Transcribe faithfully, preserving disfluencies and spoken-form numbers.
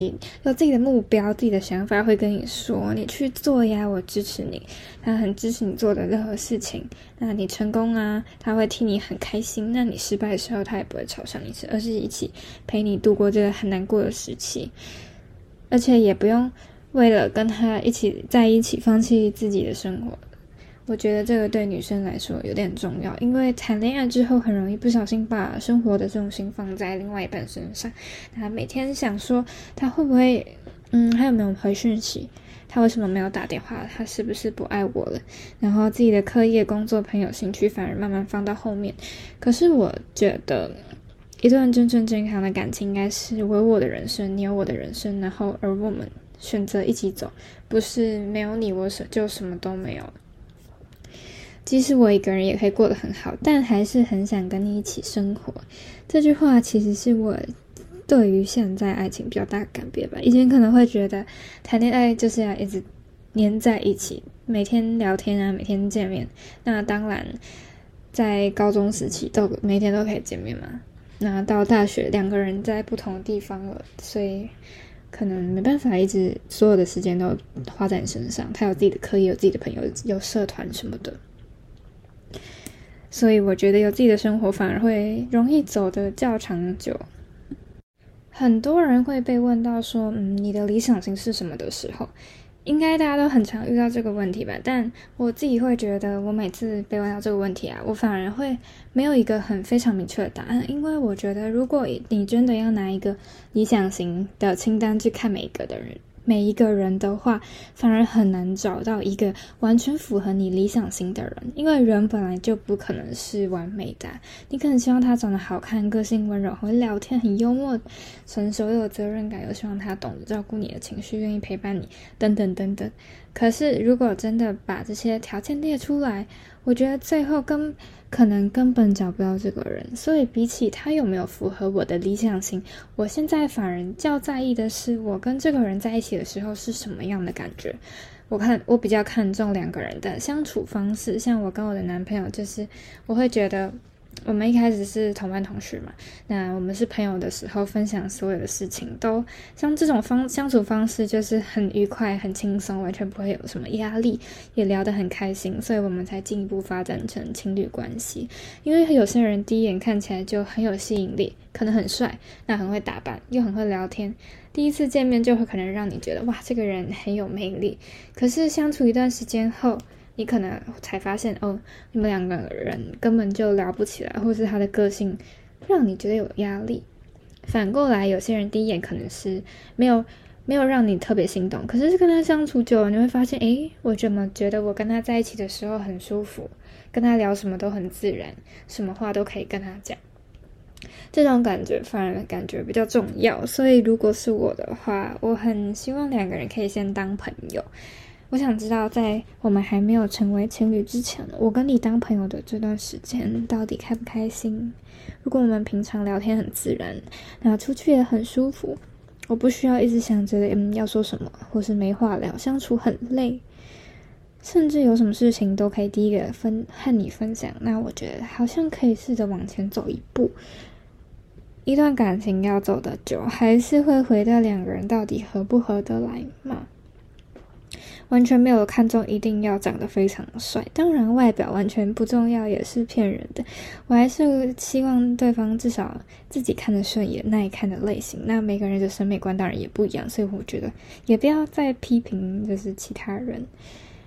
有自己的目标、自己的想法，会跟你说你去做呀，我支持你，他很支持你做的任何事情。那你成功啊，他会替你很开心，那你失败的时候他也不会嘲笑你，而是一起陪你度过这个很难过的时期，而且也不用为了跟他一起在一起放弃自己的生活。我觉得这个对女生来说有点重要，因为谈恋爱之后很容易不小心把生活的重心放在另外一半身上，他每天想说他会不会嗯，还有没有回讯息，他为什么没有打电话，他是不是不爱我了，然后自己的课业、工作、朋友、兴趣反而慢慢放到后面。可是我觉得一段真正健康的感情应该是我有我的人生，你有我的人生，然后而我们选择一起走，不是没有你我就什么都没有。即使我一个人也可以过得很好，但还是很想跟你一起生活。这句话其实是我对于现在爱情比较大的改变吧。以前可能会觉得谈恋爱就是要一直黏在一起，每天聊天啊，每天见面。那当然在高中时期都每天都可以见面嘛。那到大学两个人在不同的地方了，所以可能没办法一直所有的时间都花在你身上。他有自己的课业，有自己的朋友，有社团什么的。所以我觉得有自己的生活反而会容易走得较长久。很多人会被问到说嗯，你的理想型是什么的时候，应该大家都很常遇到这个问题吧，但我自己会觉得我每次被问到这个问题啊，我反而会没有一个很非常明确的答案。因为我觉得如果你真的要拿一个理想型的清单去看每一个的人每一个人的话，反而很难找到一个完全符合你理想型的人，因为人本来就不可能是完美的。你可能希望他长得好看，个性温柔，会聊天，很幽默，成熟又有责任感，又希望他懂得照顾你的情绪，愿意陪伴你，等等等等。可是如果真的把这些条件列出来，我觉得最后根可能根本找不到这个人。所以比起他有没有符合我的理想型，我现在反而较在意的是我跟这个人在一起的时候是什么样的感觉。我看我比较看重两个人的相处方式，像我跟我的男朋友，就是我会觉得我们一开始是同班同学嘛，那我们是朋友的时候分享所有的事情都像这种方相处方式就是很愉快很轻松，完全不会有什么压力，也聊得很开心，所以我们才进一步发展成情侣关系。因为有些人第一眼看起来就很有吸引力，可能很帅，那很会打扮，又很会聊天，第一次见面就会可能让你觉得哇，这个人很有魅力。可是相处一段时间后，你可能才发现哦，你们两个人根本就聊不起来，或是他的个性让你觉得有压力。反过来有些人第一眼可能是没有没有让你特别心动，可是跟他相处久了，你会发现诶，我怎么觉得我跟他在一起的时候很舒服，跟他聊什么都很自然，什么话都可以跟他讲，这种感觉反而感觉比较重要。所以如果是我的话，我很希望两个人可以先当朋友。我想知道在我们还没有成为情侣之前，我跟你当朋友的这段时间到底开不开心。如果我们平常聊天很自然，那出去也很舒服，我不需要一直想着嗯要说什么，或是没话聊，相处很累，甚至有什么事情都可以第一个分和你分享，那我觉得好像可以试着往前走一步。一段感情要走得久，还是会回到两个人到底合不合得来嘛。完全没有看重一定要长得非常帅，当然外表完全不重要也是骗人的。我还是希望对方至少自己看得顺眼，耐看的类型。那每个人的审美观当然也不一样，所以我觉得也不要再批评就是其他人。